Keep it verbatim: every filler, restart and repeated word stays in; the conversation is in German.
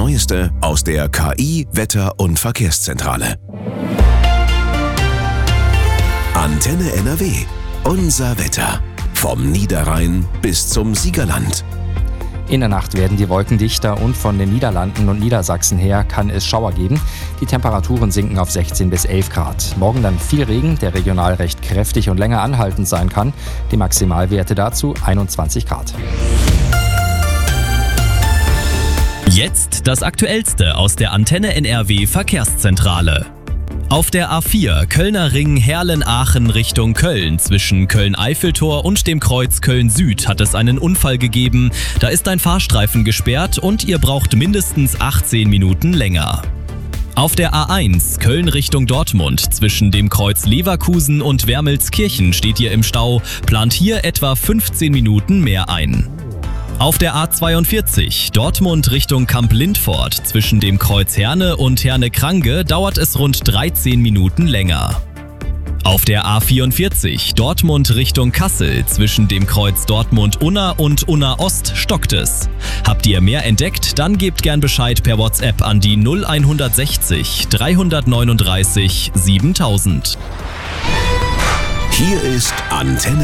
Neueste aus der K I-, Wetter- und Verkehrszentrale. Antenne N R W. Unser Wetter. Vom Niederrhein bis zum Siegerland. In der Nacht werden die Wolken dichter und von den Niederlanden und Niedersachsen her kann es Schauer geben. Die Temperaturen sinken auf sechzehn bis elf Grad. Morgen dann viel Regen, der regional recht kräftig und länger anhaltend sein kann. Die Maximalwerte dazu einundzwanzig Grad. Jetzt das Aktuellste aus der Antenne N R W Verkehrszentrale. Auf der A vier Kölner Ring Herlen-Aachen Richtung Köln zwischen Köln-Eiffeltor und dem Kreuz Köln-Süd hat es einen Unfall gegeben. Da ist ein Fahrstreifen gesperrt und ihr braucht mindestens achtzehn Minuten länger. Auf der A eins Köln Richtung Dortmund zwischen dem Kreuz Leverkusen und Wermelskirchen steht ihr im Stau, plant hier etwa fünfzehn Minuten mehr ein. Auf der A zweiundvierzig Dortmund Richtung Kamp-Lindfort zwischen dem Kreuz Herne und Herne-Krange dauert es rund dreizehn Minuten länger. Auf der A vierundvierzig Dortmund Richtung Kassel zwischen dem Kreuz Dortmund-Unna und Unna-Ost stockt es. Habt ihr mehr entdeckt? Dann gebt gern Bescheid per WhatsApp an die null sechs null dreihundertneununddreißig siebentausend. Hier ist Antenne